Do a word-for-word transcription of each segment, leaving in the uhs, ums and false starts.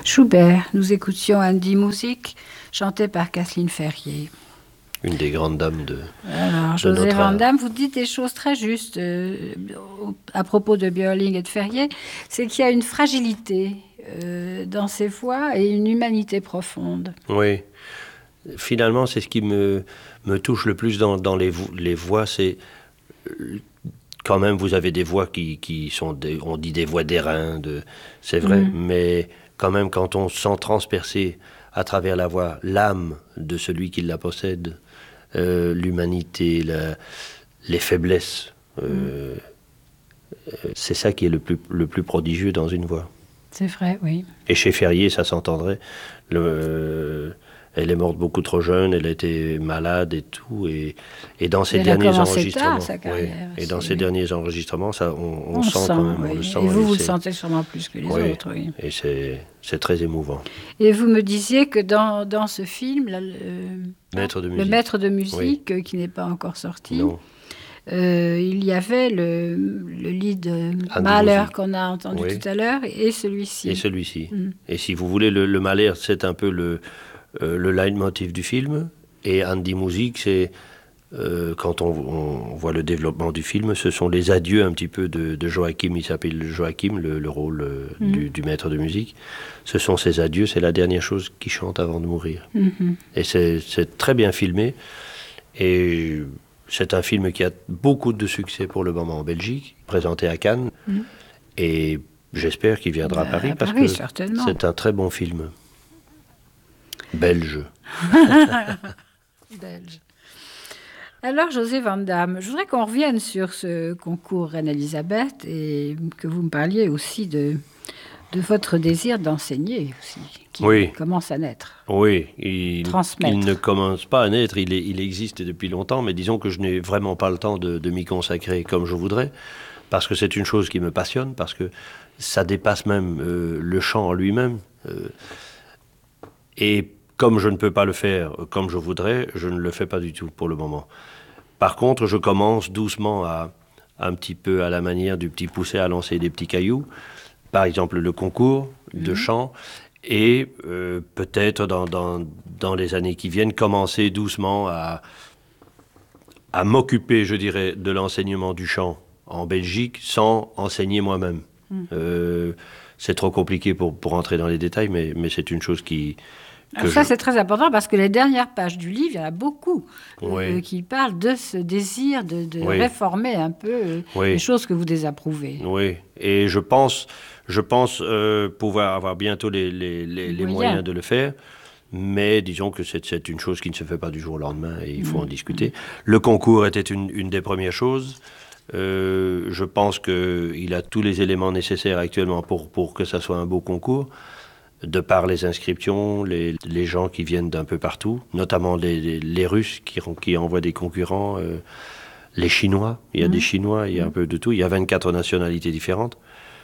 Schubert, nous écoutions Andy Music, chanté par Kathleen Ferrier. Une des grandes dames de Alors, de José notre Van art. Damme, vous dites des choses très justes euh, à propos de Björling et de Ferrier, c'est qu'il y a une fragilité euh, dans ses voix et une humanité profonde. Oui. Finalement, c'est ce qui me, me touche le plus dans, dans les, vo- les voix, c'est euh, quand même, vous avez des voix qui, qui sont, des, on dit des voix d'airain, de, c'est vrai, Mm. mais quand même, quand on sent transpercer à travers la voix l'âme de celui qui la possède, euh, l'humanité, la- les faiblesses, euh, euh, c'est ça qui est le plus, le plus prodigieux dans une voix. C'est vrai, oui. Et chez Ferrier, ça s'entendrait. Le, euh, elle est morte beaucoup trop jeune, elle était malade et tout. Et, et dans ses Elle a derniers commencé enregistrements, tard, sa carrière oui, et aussi, dans ses oui. derniers enregistrements, ça, on, on On sent sent, quand même, on oui. le sent. Et vous, vous le c'est- sentez sûrement plus que les oui, autres, oui. et c'est, c'est très émouvant. Et vous me disiez que dans, dans ce film, là, le, Maître de le musique. maître de musique, euh, qui n'est pas encore sorti, Non, euh, il y avait le, le lead euh, Andy Mahler Music. qu'on a entendu Oui. tout à l'heure et celui-ci. et celui-ci. Mm. Et si vous voulez, le, le Mahler, c'est un peu le, euh, le leitmotiv du film. Et Andy Music, c'est Euh, quand on, on voit le développement du film, ce sont les adieux un petit peu de, de Joachim. Il s'appelle Joachim, le, le rôle euh, Mhm. du, du maître de musique. Ce sont ces adieux, c'est la dernière chose qu'il chante avant de mourir. Mhm. Et c'est, c'est très bien filmé. Et c'est un film qui a beaucoup de succès pour le moment en Belgique, présenté à Cannes. Mhm. Et j'espère qu'il viendra Bah, à Paris à parce Paris, que certainement. c'est un très bon film. Belge. Belge. Alors, José Van Damme, je voudrais qu'on revienne sur ce concours Reine-Elisabeth et que vous me parliez aussi de, de votre désir d'enseigner aussi, qui Oui. commence à naître. Oui, il, Transmettre. il ne commence pas à naître, il, est- il existe depuis longtemps, mais disons que je n'ai vraiment pas le temps de, de m'y consacrer comme je voudrais, parce que c'est une chose qui me passionne, parce que ça dépasse même euh, le chant en lui-même. euh, et comme je ne peux pas le faire comme je voudrais, je ne le fais pas du tout pour le moment. Par contre, je commence doucement à, un petit peu à la manière du petit poucet à lancer des petits cailloux, par exemple le concours de Mhm. chant, et euh, peut-être dans, dans, dans les années qui viennent, commencer doucement à, à m'occuper, je dirais, de l'enseignement du chant en Belgique sans enseigner moi-même. Mhm. Euh, c'est trop compliqué pour, pour entrer dans les détails, mais, mais c'est une chose qui... que Alors ça, je- c'est très important parce que les dernières pages du livre, il y en a beaucoup euh, Oui. qui parlent de ce désir de, de Oui. réformer un peu euh, Oui. les choses que vous désapprouvez. Oui, et je pense, je pense euh, pouvoir avoir bientôt les, les, les, les Moyens. moyens de le faire, mais disons que c'est, c'est une chose qui ne se fait pas du jour au lendemain et il faut en discuter. Le concours était une, une des premières choses. Euh, je pense qu'il a tous les éléments nécessaires actuellement pour, pour que ça soit un beau concours, de par les inscriptions, les, les gens qui viennent d'un peu partout, notamment les, les, les Russes qui, qui envoient des concurrents, euh, les Chinois, il y a Mhm. des Chinois, il y a un peu de tout, il y a vingt-quatre nationalités différentes.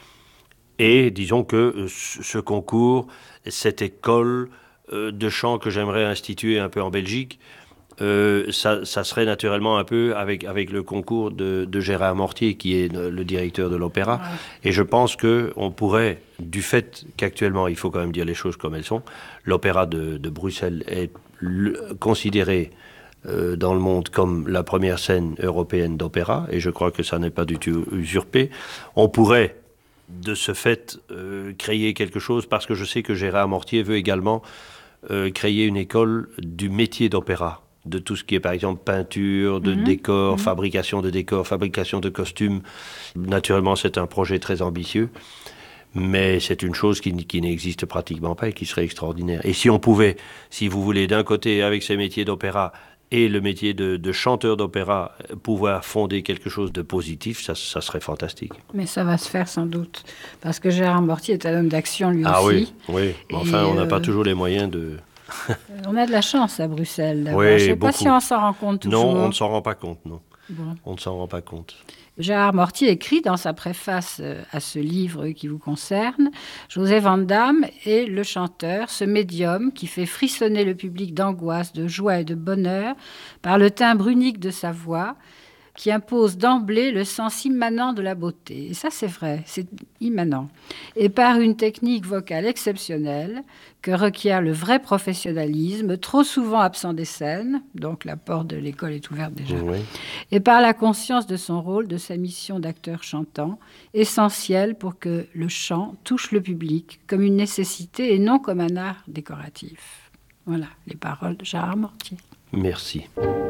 Et disons que euh, ce ce concours, cette école euh, de chant que j'aimerais instituer un peu en Belgique, euh, ça, ça serait naturellement un peu avec, avec le concours de, de Gérard Mortier, qui est le, le directeur de l'opéra. Ouais. Et je pense qu'on pourrait, du fait qu'actuellement, il faut quand même dire les choses comme elles sont, l'opéra de, de Bruxelles est le- considéré euh, dans le monde comme la première scène européenne d'opéra, et je crois que ça n'est pas du tout usurpé. On pourrait, de ce fait, euh, créer quelque chose, parce que je sais que Gérard Mortier veut également euh, créer une école du métier d'opéra, de tout ce qui est par exemple peinture, de Mhm. décors, Mhm. fabrication de décors, fabrication de costumes. Naturellement, c'est un projet très ambitieux, mais c'est une chose qui, n- qui n'existe pratiquement pas et qui serait extraordinaire. Et si on pouvait, si vous voulez, d'un côté, avec ces métiers d'opéra et le métier de, de chanteur d'opéra, euh, pouvoir fonder quelque chose de positif, ça, ça serait fantastique. Mais ça va se faire sans doute. Parce que Gérard Mortier est un homme d'action lui Ah aussi. oui, oui. Mais enfin, Et, on n'a pas euh, toujours les moyens de... On a de la chance à Bruxelles. d'avoir- Oui, Je ne sais pas beaucoup. si on s'en rend compte toujours. Non, on ne s'en rend pas compte, non. Bon. On ne s'en rend pas compte. Gérard Mortier écrit dans sa préface euh, à ce livre qui vous concerne, José Van Damme est le chanteur, ce médium qui fait frissonner le public d'angoisse, de joie et de bonheur par le timbre unique de sa voix, qui impose d'emblée le sens immanent de la beauté. Et ça, c'est vrai, c'est immanent. Et par une technique vocale exceptionnelle que requiert le vrai professionnalisme, trop souvent absent des scènes, donc la porte de l'école est ouverte déjà, oui. Et par la conscience de son rôle, de sa mission d'acteur chantant, essentielle pour que le chant touche le public comme une nécessité et non comme un art décoratif. Voilà, les paroles de Gérard Mortier. Merci.